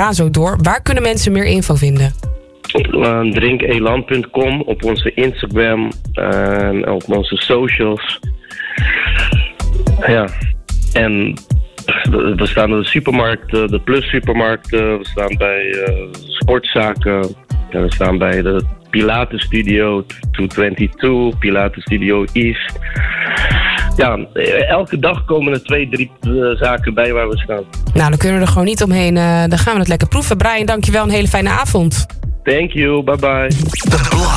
ga zo door. Waar kunnen mensen meer info vinden? Drinkelan.com, op onze Instagram en op onze socials. Ja, en we staan in de supermarkten, de Plus supermarkten. We staan bij sportzaken. Ja, we staan bij de Pilates Studio 222, Pilates Studio East. Ja, elke dag komen er 2-3 zaken bij waar we staan. Nou, dan kunnen we er gewoon niet omheen. Dan gaan we het lekker proeven. Brian, dankjewel. Een hele fijne avond. Thank you, bye bye.